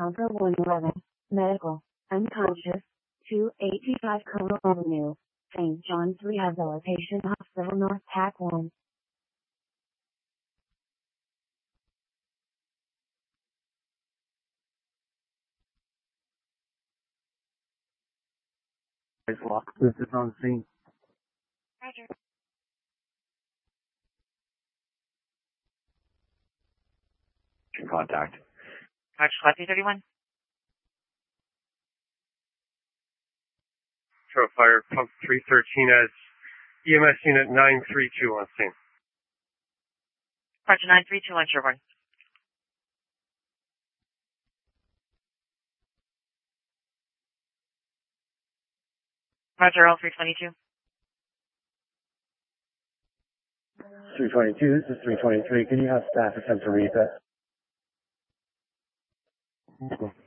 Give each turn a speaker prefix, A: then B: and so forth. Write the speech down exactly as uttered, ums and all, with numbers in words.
A: Comfort one eleven, Medical, unconscious, two eighty-five Como Avenue, Saint John's Rehabilitation Hospital North Pack one.
B: This is on scene.
A: Roger.
B: Contact.
C: Roger, flight three thirty-one.
D: Show fire pump three thirteen as E M S unit nine three two on scene.
C: Roger, nine three two one Sherborne. Roger, L three twenty-two.
B: three twenty-two, this is three twenty-three. Can you have staff attempt to read that?